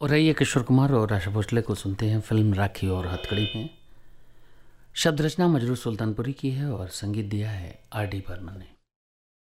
और आइए किशोर कुमार और आशा भोसले को सुनते हैं फिल्म राखी और हथकड़ी में। शब्द रचना मजरूर सुल्तानपुरी की है और संगीत दिया है आर डी बर्मन ने।